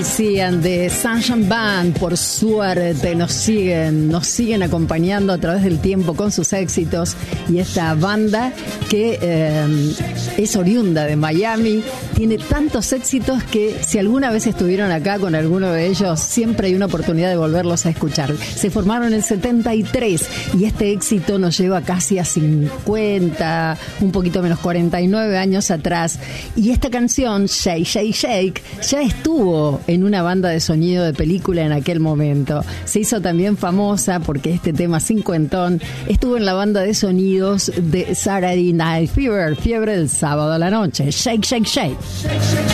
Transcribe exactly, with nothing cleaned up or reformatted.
Decían de Sunshine Band, por suerte nos siguen, nos siguen acompañando a través del tiempo con sus éxitos, y esta banda que eh, es oriunda de Miami, tiene tantos éxitos que si alguna vez estuvieron acá con alguno de ellos, siempre hay una oportunidad de volverlos a escuchar. Se formaron en el setenta y tres y este éxito nos lleva casi a cincuenta, un poquito menos, cuarenta y nueve años atrás, y esta canción Shake, Shake, Shake ya estuvo en una banda de sonido de película en aquel momento. Se hizo también famosa porque este tema cincuentón estuvo en la banda de sonidos de Saturday Night Fever, fiebre del sábado a la noche. Shake, shake, shake.